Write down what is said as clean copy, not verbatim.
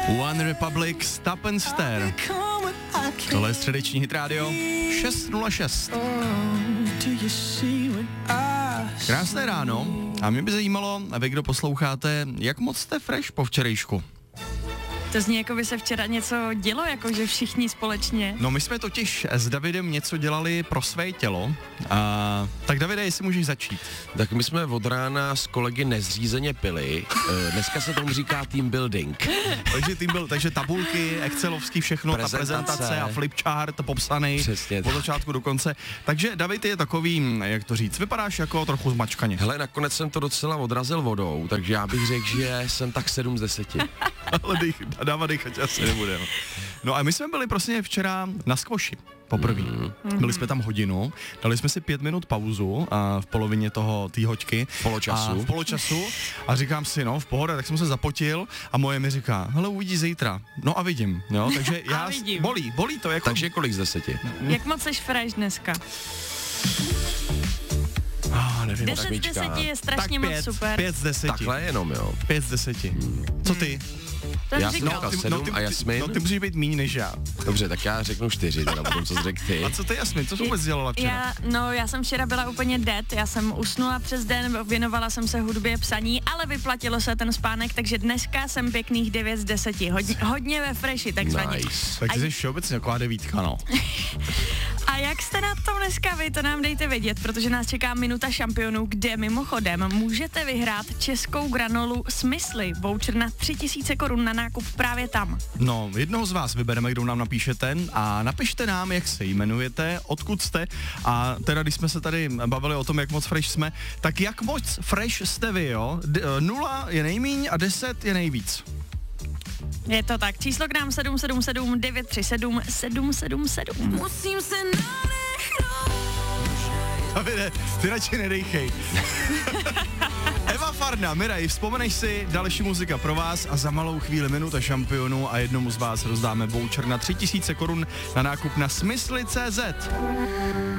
One Republic, Stop and Stare. Tohle je středeční Hit Radio 606. Krásné ráno a mě by zajímalo, a vy, kdo posloucháte, jak moc jste fresh po včerejšku? To zní, jako by se včera něco dělo, jakože všichni společně. No my jsme totiž s Davidem něco dělali pro své tělo. Tak Davide, jestli můžeš začít. Tak my jsme od rána s kolegy nezřízeně pili. Dneska se tomu říká team building. takže tabulky, excelovský, všechno, ta prezentace a flipchart popsaný od začátku do konce. Takže David je takový, jak to říct, vypadáš jako trochu zmačkaně. Hele, nakonec jsem to docela odrazil vodou, takže já bych řekl, že jsem tak 7 z 10. Ale dávat dýchat asi nebude. No a my jsme byli prostě včera na skvoši. Poprvé. Byli jsme tam hodinu, dali jsme si 5 minut pauzu v polovině té hoďky. V poločasu. A říkám si, no v pohodě, tak jsem se zapotil a moje mi říká, hele, uvidíš zítra. No a vidím, jo, takže já bolí to jako. Takže kolik z 10? Jak moc seš fresh dneska? Nevím. 10 z 10 je strašně moc super. 5 z 10. Takhle jenom, jo. 5 z 10. Co ty? Já jsem říkal 7 a Jasmin? No ty musíš být míň než já. Dobře, tak já řeknu 4, teda potom co jsi řekl ty. A co ty, Jasmin, co jsi vůbec dělala včera? Já jsem včera byla úplně dead, já jsem usnula přes den, věnovala jsem se hudbě, psaní, ale vyplatilo se ten spánek, takže dneska jsem pěkných 9 z 10, hodně ve freshi, takzvaně. Nice. Tak ty jsi všeobecně taková 9, no. A jak jste na tom dneska vy, to nám dejte vědět, protože nás čeká minuta šampionů, kde mimochodem můžete vyhrát českou granolu Smysly, voucher na 3000 korun na nákup právě tam. No, jednoho z vás vybereme, kdo nám napíšete a napište nám, jak se jmenujete, odkud jste a teda, když jsme se tady bavili o tom, jak moc fresh jsme, tak jak moc fresh jste vy, jo? 0 je nejmíň a 10 je nejvíc. Je to tak, číslo k nám 777 937 777. Musím se nadechnout. Davide, ty radši nedejchej. Eva Farna, Mirej, vzpomeneš si, další muzika pro vás a za malou chvíli minuta šampionů a jednomu z vás rozdáme voucher na 3000 korun na nákup na smysly.cz.